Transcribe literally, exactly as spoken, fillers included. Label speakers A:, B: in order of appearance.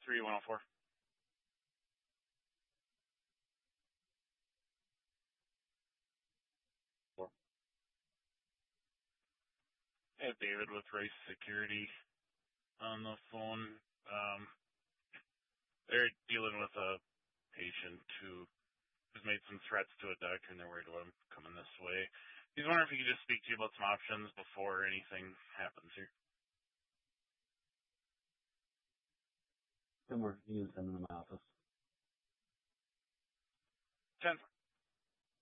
A: three one oh four.
B: Four.
A: I have David with Race Security on the phone. Um, they're dealing with a patient who has made some threats to a doctor, and they're worried about him coming this way. He's wondering if he could just speak to you about some options before anything happens here.
B: Then we're, you can send them to my office.
A: ten